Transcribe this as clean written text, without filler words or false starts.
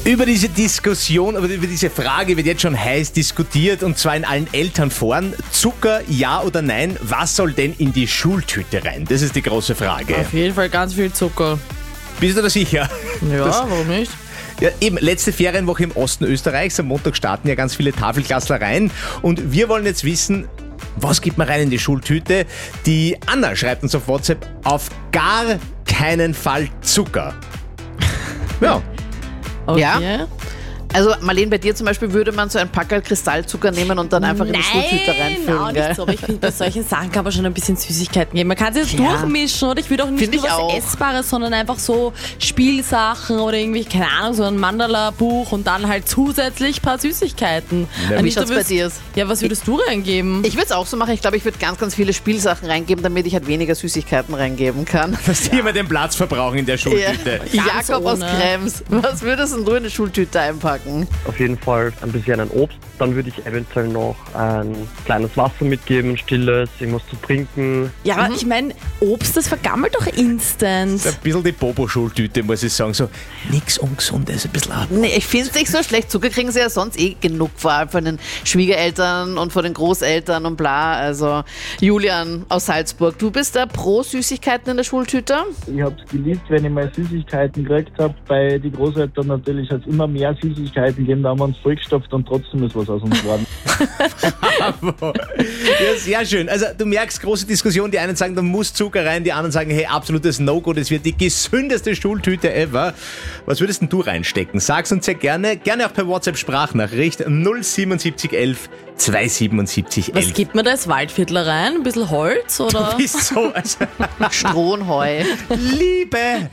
Über diese Diskussion, über diese Frage wird jetzt schon heiß diskutiert und zwar in allen Elternforen. Zucker, ja oder nein? Was soll denn in die Schultüte rein? Das ist die große Frage. Auf jeden Fall ganz viel Zucker. Bist du da sicher? Ja, warum nicht? Ja, eben, letzte Ferienwoche im Osten Österreichs. Am Montag starten ja ganz viele Tafelklassler rein. Und wir wollen jetzt wissen, was gibt man rein in die Schultüte? Die Anna schreibt uns auf WhatsApp, auf gar keinen Fall Zucker. Ja. Okay. Ja? Also Marlene, bei dir zum Beispiel würde man so ein Packerl Kristallzucker nehmen und dann einfach in die Schultüte reinfüllen, auch gell? nicht so, aber ich finde, bei solchen Sachen kann man schon ein bisschen Süßigkeiten geben. Man kann es jetzt durchmischen, oder? Ich würde auch nicht Find nur ich was auch. Essbares, sondern einfach so Spielsachen oder irgendwie, keine Ahnung, so ein Mandala-Buch und dann halt zusätzlich ein paar Süßigkeiten. Ja, wie Anita, schaut's bei dir aus? Ja, was würdest du reingeben? Ich würde es auch so machen. Ich glaube, ich würde ganz, ganz viele Spielsachen reingeben, damit ich halt weniger Süßigkeiten reingeben kann. Dass die immer den Platz verbrauchen in der Schultüte. Ganz Jakob aus ohne. Krems, was würdest denn du in eine Schultüte einpacken? Auf jeden Fall ein bisschen ein Obst. Dann würde ich eventuell noch ein kleines Wasser mitgeben, stilles, irgendwas zu trinken. Ja, aber ich meine, Obst, das vergammelt doch instant. Ein bisschen die Bobo-Schultüte, muss ich sagen. So, nix Ungesundes, ein bisschen ab. Nee, ich finde es nicht so schlecht. Zucker kriegen sie ja sonst eh genug, vor allem von den Schwiegereltern und von den Großeltern und bla. Also Julian aus Salzburg, du bist da pro Süßigkeiten in der Schultüte? Ich habe es geliebt, wenn ich mal Süßigkeiten gekriegt habe. Bei den Großeltern natürlich hat es immer mehr Süßigkeiten gegeben, da haben wir uns vollgestopft und trotzdem ist was aus uns geworden. Ja, sehr schön. Also du merkst, große Diskussion. Die einen sagen, da muss Zucker rein, die anderen sagen, hey, absolutes No-Go, das wird die gesündeste Schultüte ever. Was würdest denn du reinstecken? Sag's uns sehr gerne. Gerne auch per WhatsApp-Sprachnachricht 07711 27711. Was gibt man da als Waldviertler rein? Ein bisschen Holz oder? Ist so, also, Stroh und Heu. Liebe!